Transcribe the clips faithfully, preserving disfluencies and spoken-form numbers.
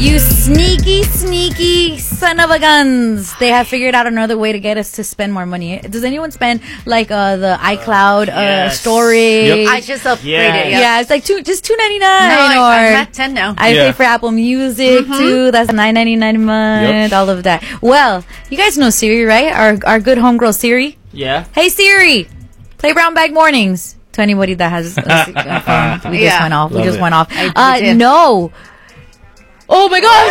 You sneaky, sneaky son of a guns. They have figured out another way to get us to spend more money. Does anyone spend like uh, the iCloud uh, yes. storage? Yep. I just upgraded. Yeah. Yeah, Yeah, it's like two, just two ninety nine. no, or I, I'm at ten now. I Yeah. pay for Apple Music too. That's nine ninety nine a month. Yep. All of that. Well, you guys know Siri, right? Our our good homegirl Siri. Yeah. Hey Siri, play Brown Bag Mornings. To anybody that has a, a phone, we just Yeah. went off. We Love just it. went off. I- we Uh, did. no. Oh my God!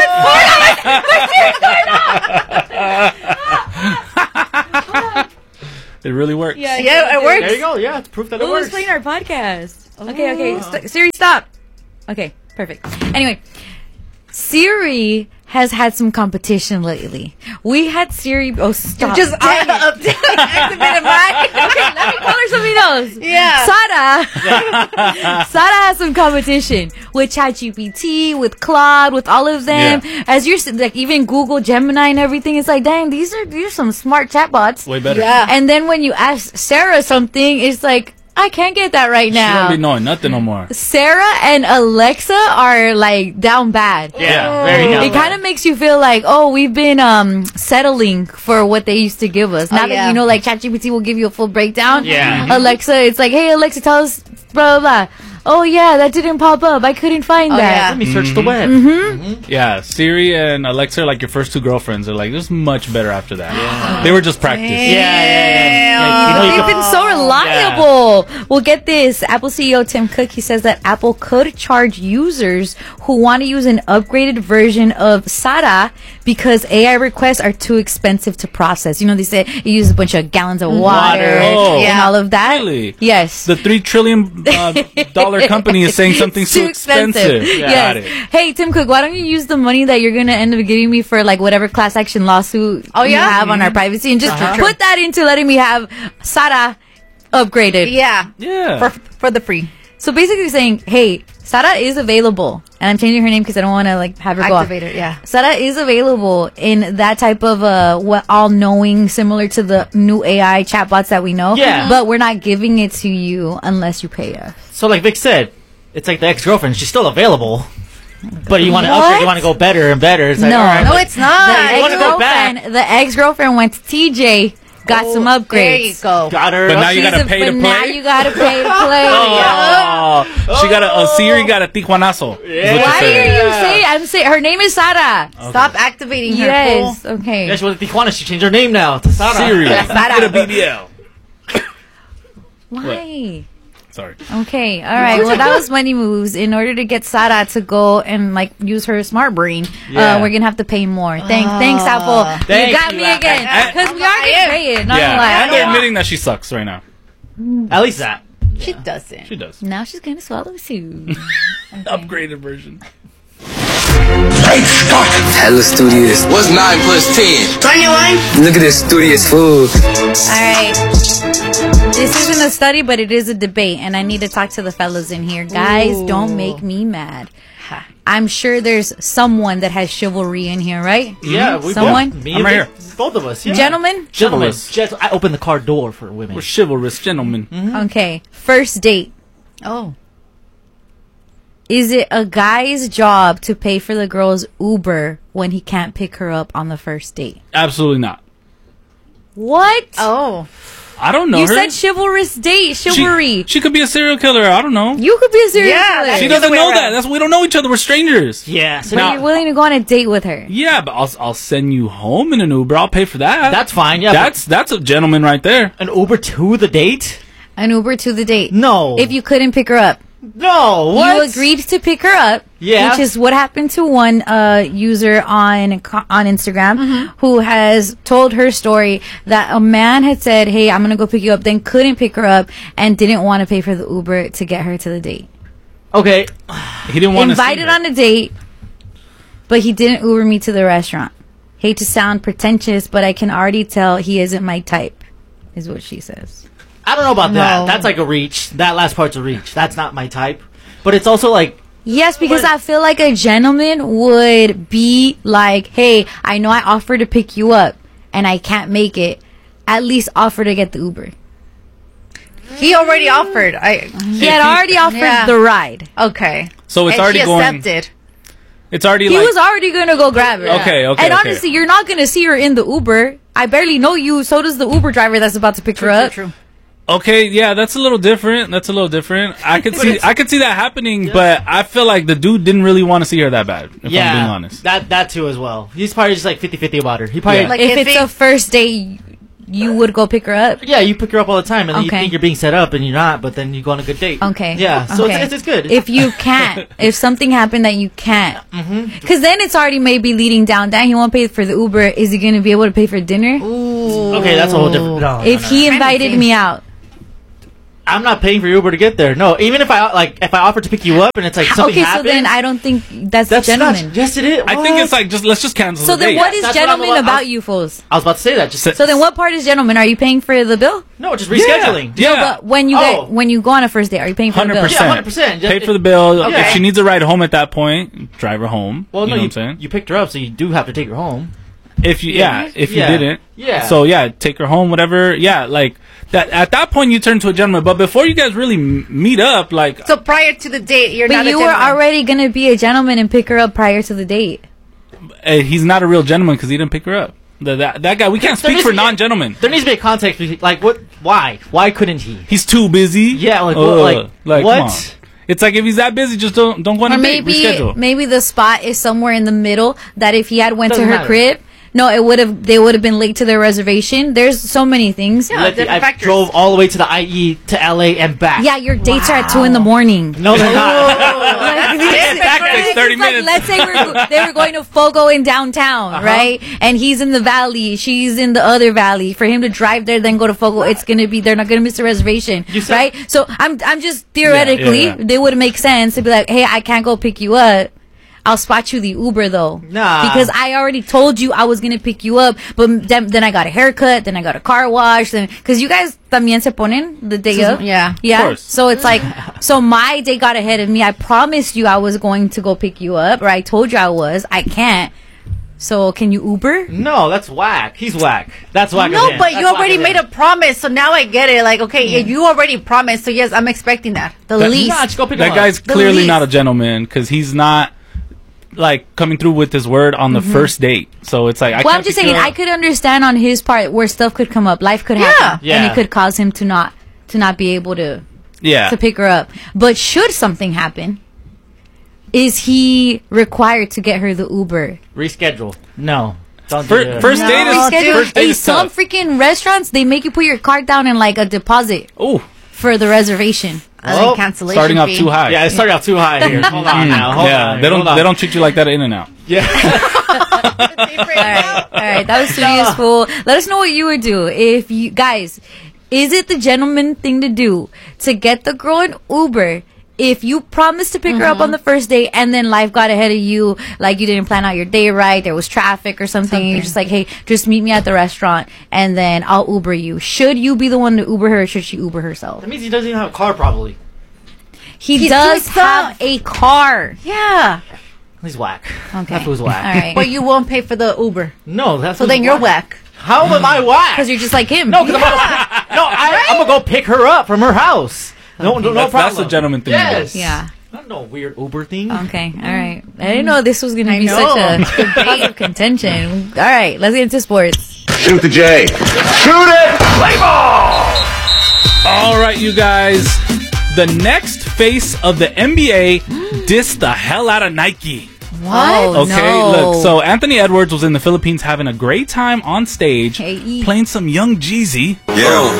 It really works. Yeah, Yeah, it works. There you go. Yeah, it's proof that it Who was works. playing our podcast? Okay, okay. St- Siri, stop. Okay, perfect. Anyway, Siri has had some competition lately. We had Siri. Oh, stop. Just Dang it. update, activated mine. Okay, let me call her something else. Yeah. Sada. Sada has some competition with ChatGPT, with Claude, with all of them. Yeah. As you're s- like even Google, Gemini, and everything. It's like, dang, these are these are some smart chatbots. Way better. Yeah. And then when you ask Sarah something, it's like, I can't get that right She don't be now. knowing nothing no more. Sarah and Alexa are like down bad. Yeah, very down It bad. kind of makes you feel like, oh, we've been um settling for what they used to give us. Now that yeah. you know, like ChatGPT will give you a full breakdown. Yeah. Alexa, it's like, hey, Alexa, tell us blah blah blah. Oh yeah, that didn't pop up. I couldn't find Oh, that. Let me search the web. Yeah, Siri and Alexa are like your first two girlfriends. They're like, there's much better after that. They were just practice. Yeah, yeah, yeah. Like, you know, you They've can- been so reliable. Well, get this. Apple C E O Tim Cook, he says that Apple could charge users who want to use an upgraded version of Sada because A I requests are too expensive to process. You know, they say it uses a bunch of gallons of water, Oh. and Yeah. all of that. Really? Yes. The three trillion uh, dollar company is saying something's too expensive. Yes. Got it. Hey, Tim Cook, why don't you use the money that you're going to end up giving me for like whatever class action lawsuit Oh, you yeah? have on our privacy and just Uh-huh. put that into letting me have Sada upgraded. Yeah. Yeah. For for the free. So basically saying, hey, Sada is available. And I'm changing her name because I don't want to like have her go off. Activator, yeah. Sada is available in that type of uh, what all-knowing, similar to the new A I chatbots that we know. Yeah. But we're not giving it to you unless you pay us. So, like Vic said, it's like the ex-girlfriend. She's still available. But you want to What? upgrade, you want to go better and better. It's like, No. all right, No, but- it's not. The you wanna go back. ex-girlfriend, the ex-girlfriend went to T J, got some upgrades. There you go. Got her. But now you She's gotta a- pay but to now play? you gotta pay to play. Oh, she got a, a Siri got a Tijuanazo. is what Why you're are saying. you saying? I'm saying her name is Sada. Stop activating her. Yes. fool. Okay. Yeah, she was at Tijuana. She changed her name now to Sara. Siri, Sada. get a B B L. Why? Sorry. Okay, all right. Well, that was money moves. In order to get Sada to go and like use her smart brain, Yeah. uh, we're gonna have to pay more. Thank, thanks, Apple. Thank you got you, me Apple. again And- because we are I getting am. paid. Not Yeah, gonna lie. and they're admitting that she sucks right now. At least that. She doesn't. She does. Now she's gonna swallow too. Upgraded version. Hella studious. What's nine plus ten? twenty-one. Look at this studious food. All right. This isn't a study, but it is a debate, and I need to talk to the fellas in here. Guys, don't make me mad. I'm sure there's someone that has chivalry in here, right? Yeah, we Someone? both. Me I'm and right Vic, Both of us. Yeah. Gentlemen? Gentlemen. Chivalrous. Gent- I open the car door for women. We're chivalrous gentlemen. Okay. First date. Oh. Is it a guy's job to pay for the girl's Uber when he can't pick her up on the first date? Absolutely not. What? Oh. I don't know you her. said chivalrous date, she, chivalry. she could be a serial killer. I don't know. you could be a serial Yeah, killer. that's- She Either doesn't way know around. that. That's we don't know each other. We're strangers. Yeah. So but now, you're willing to go on a date with her. Yeah, but I'll I'll send you home in an Uber. I'll pay for that. that's fine. Yeah. that's that's a gentleman right there. but an Uber to the date? An Uber to the date. No. If you couldn't pick her up. No. What? You agreed to pick her up. Yeah. Which is what happened to one uh, user on on Instagram Mm-hmm. who has told her story that a man had said, hey, I'm going to go pick you up, then couldn't pick her up and didn't want to pay for the Uber to get her to the date. Okay. He didn't want Invited to on a date, but he didn't Uber me to the restaurant. Hate to sound pretentious, but I can already tell he isn't my type, is what she says. I don't know about that. No. That's like a reach. That last part's a reach. That's not my type. But it's also like, Yes, because But- I feel like a gentleman would be like, hey, I know I offered to pick you up and I can't make it. At least offer to get the Uber. He already offered. I. He had already offered Yeah. the ride. Okay. So it's And already she going. accepted. It's already He like was already gonna go grab her. Okay, okay, And okay. honestly, you're not gonna see her in the Uber. I barely know you. So does the Uber driver that's about to pick her up. True, true. okay. Yeah, that's a little different. That's a little different. I could see I could see that happening, but I feel like the dude didn't really want to see her that bad. If yeah, I'm being honest. that that too as well. He's probably just like fifty-fifty about her. He probably Yeah. Like, If if it's it- a first date, you would go pick her up. yeah, you pick her up all the time, and then you Okay. think you're being set up, and you're not. But then you go on a good date. Okay. Yeah, so Okay. It's, it's, it's good. If you can't, if something happened that you can't, because then it's already maybe leading down. Dang, he won't pay for the Uber. Is he going to be able to pay for dinner? okay, that's a whole different. No, if no, no. he Kinda invited seems- me out, I'm not paying for Uber to get there. No, even if I like, if I offer to pick you up, and it's like something okay, so happens, then I don't think that's, that's gentleman. Not, yes, it is. I think it's like just let's just cancel so the then, date. what is That's what I'm gentleman about- about I- you fools? I was about to say that. Just So then, what part is gentleman? Are you paying for the bill? no, just rescheduling. Yeah. No, but when you Oh. get when you go on a first date, are you paying for the Hundred bill? percent. Yeah, one hundred percent. Pay for the bill. Okay. If she needs a ride home at that point, drive her home. Well, you no, know you, what I'm saying? you picked her up, so you do have to take her home. If you, yeah, if you Yeah. didn't, Yeah. So yeah, take her home, whatever. Yeah, like that. At that point, you turn to a gentleman. But before you guys really m- meet up, like, So prior to the date, you're But not you a were gentleman. already gonna be a gentleman and pick her up prior to the date. uh, he's not a real gentleman because he didn't pick her up. The, that that guy, we can't There speak needs for to be- non-gentlemen. There needs to be a context. between- Like, what? Why? Why couldn't he? He's too busy. Yeah, like, Ugh, what- like, like, what? come on. It's like if he's that busy, just don't don't go on Or a date. maybe Reschedule. maybe the spot is somewhere in the middle that if he had went Doesn't to her matter. crib, no, it would have they would have been late to their reservation. There's so many things. Yeah. Let the- different I factors. drove all the way to the I E to L A and back. Yeah, your dates are at two in the morning. No, they're not. It's thirty It's like, minutes. let's say we're, go- they were going to Fogo in downtown, Uh-huh. right? And he's in the valley, she's in the other valley. For him to drive there, then go to Fogo, it's gonna be they're not gonna miss a reservation, You said- right? So I'm I'm just theoretically, Yeah, yeah, yeah. they would make sense to be like, hey, I can't go pick you up. I'll spot you the Uber though. Nah. Because I already told you I was gonna pick you up, but then, then I got a haircut, then I got a car wash, then because you guys también se ponen the day of. yeah. Yeah. Of course. So it's like, so my day got ahead of me. I promised you I was going to go pick you up, or I told you I was. I can't. So can you Uber? No, that's whack. He's whack. That's whack. No, of him. but That's you whack already of made him. a promise, so now I get it. Like, okay, if you already promised, so yes, I'm expecting that. The That- least. Nah, just go pick him That up. guy's The clearly least. not a gentleman because he's not like coming through with his word on the first date. So it's like, I Mm-hmm. Well, can't I'm just pick you saying, I up. could understand on his part where stuff could come up, life could happen, Yeah. and Yeah. it could cause him to not to not be able to yeah. to pick her up. But should something happen, is he required to get her the Uber? Reschedule. No. Don't do Fir- that. first date is Reschedule? first date Hey, is some tough. freaking restaurants they make you put your card down and like a deposit Oh, for the reservation. I Oh, think cancellation starting off fee. too high. Yeah, it started out too high here. Hold on now. Hold yeah, on. they don't hold on. they don't treat you like that at In and Out. Yeah. All right, all right, that was studious fool. Let us know what you would do if you guys. Is it the gentleman thing to do to get the girl an Uber if you promised to pick her up on the first date and then life got ahead of you, like you didn't plan out your day right, there was traffic or something, and you're just like, hey, just meet me at the restaurant and then I'll Uber you. Should you be the one to Uber her or should she Uber herself? That means he doesn't even have a car, probably. He He's does doing have a car. Yeah. He's whack. Okay. That was whack. All right. But you won't pay for the Uber. No, that's So then you're whack. How am I whack? Because you're just like him. No, because I'm gonna, no, I, I'm gonna go pick her up from her house. No, no, no That's- problem. that's a gentleman thing to do. Yes. Yeah. Not no weird Uber thing. Okay, all right. I didn't know this was going to I be know. such a cause of contention. All right, let's get into sports. Shoot the J. Shoot it! Play ball! All right, you guys. The next face of the N B A dissed the hell out of Nike. What? Okay, no. look. So Anthony Edwards was in the Philippines having a great time on stage, Hey. playing some Young Jeezy. Yeah.